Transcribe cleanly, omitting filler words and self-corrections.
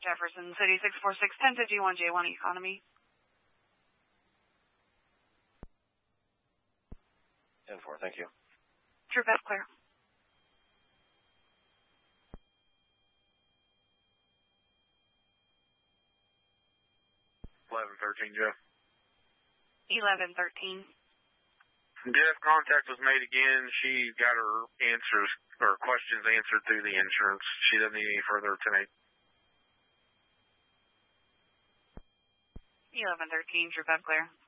Jefferson City 646 1051 J1 Economy. 10-4, thank you. True Beth clear. 1113, Jeff. 1113. Jeff, contact was made again. She got her answers or questions answered through the insurance. She doesn't need any further tonight. 1113, True Beth clear.